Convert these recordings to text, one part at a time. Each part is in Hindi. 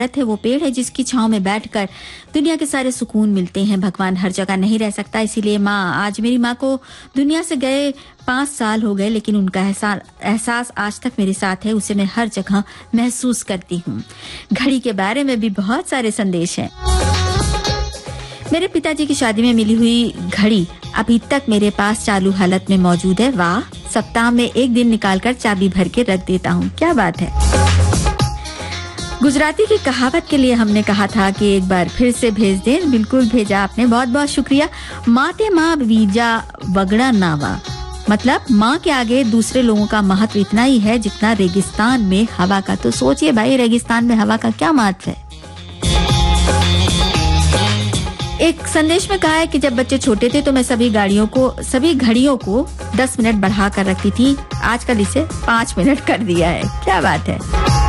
है वो पेड़ है जिसकी छांव में बैठकर दुनिया के सारे सुकून मिलते हैं। भगवान हर जगह नहीं रह सकता, इसीलिए माँ, आज मेरी माँ को दुनिया से गए 5 साल हो गए, लेकिन उनका एहसास आज तक मेरे साथ है, उसे मैं हर जगह महसूस करती हूँ। घड़ी के बारे में भी बहुत सारे संदेश हैं। मेरे पिताजी की शादी में मिली हुई घड़ी अभी तक मेरे पास चालू हालत में मौजूद है। वाह, सप्ताह में एक दिन निकालकर चाबी भर के रख देता हूँ। क्या बात है। गुजराती की कहावत के लिए हमने कहा था कि एक बार फिर से भेज दें। बिल्कुल भेजा आपने, बहुत बहुत शुक्रिया। माते माँ बीजा वगड़ा नावा, मतलब माँ के आगे दूसरे लोगों का महत्व इतना ही है जितना रेगिस्तान में हवा का। तो सोचिए भाई, रेगिस्तान में हवा का क्या महत्व है। एक संदेश में कहा है कि जब बच्चे छोटे थे तो मैं सभी घड़ियों को 10 मिनट बढ़ा कर रखती थी, आजकल इसे 5 मिनट कर दिया है। क्या बात है।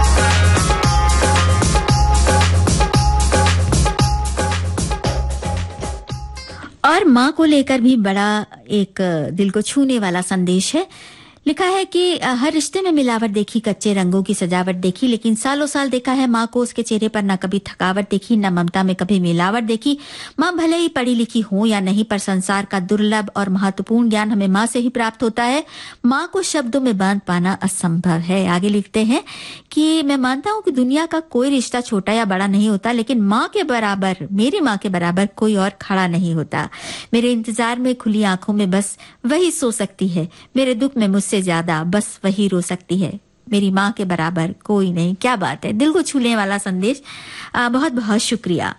और माँ को लेकर भी बड़ा एक दिल को छूने वाला संदेश है। लिखा है कि हर रिश्ते में मिलावट देखी, कच्चे रंगों की सजावट देखी, लेकिन सालों साल देखा है माँ को, उसके चेहरे पर न कभी थकावट देखी, न ममता में कभी मिलावट देखी। माँ भले ही पढ़ी लिखी हो या नहीं, पर संसार का दुर्लभ और महत्वपूर्ण ज्ञान हमें माँ से ही प्राप्त होता है। माँ को शब्दों में बांध पाना असंभव है। आगे लिखते हैं कि मैं मानता हूँ कि दुनिया का कोई रिश्ता छोटा या बड़ा नहीं होता, लेकिन माँ के बराबर, मेरी माँ के बराबर कोई और खड़ा नहीं होता। मेरे इंतजार में खुली आंखों में बस वही सो सकती है, मेरे दुख में मुझसे ज्यादा बस वही रो सकती है। मेरी माँ के बराबर कोई नहीं। क्या बात है, दिल को छूने वाला संदेश। बहुत बहुत शुक्रिया।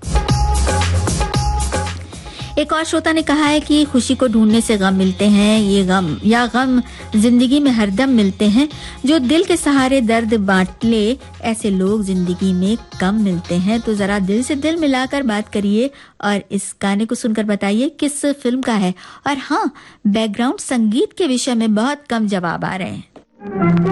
एक और श्रोता ने कहा है कि खुशी को ढूंढने से गम मिलते हैं, ये गम जिंदगी में हरदम मिलते हैं। जो दिल के सहारे दर्द बांट ले, ऐसे लोग जिंदगी में कम मिलते हैं। तो जरा दिल से दिल मिलाकर बात करिए और इस गाने को सुनकर बताइए किस फिल्म का है। और हाँ, बैकग्राउंड संगीत के विषय में बहुत कम जवाब आ रहे हैं।